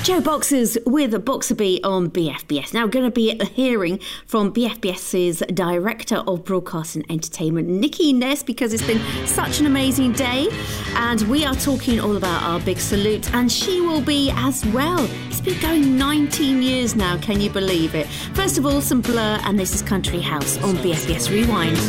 Joe Boxers with Boxerby on BFBS. Now, going to be hearing from BFBS's Director of Broadcast and Entertainment, Nikki Ness, because it's been such an amazing day. And we are talking all about our big salute, and she will be as well. It's been going 19 years now, can you believe it? First of all, some Blur, and this is Country House on BFBS Rewind.